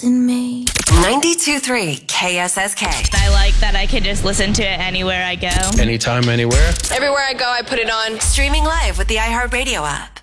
in me. 92.3 KSSK. I like that I can just listen to it anywhere I go. Anytime, anywhere. Everywhere I go, I put it on. Streaming live with the iHeartRadio app.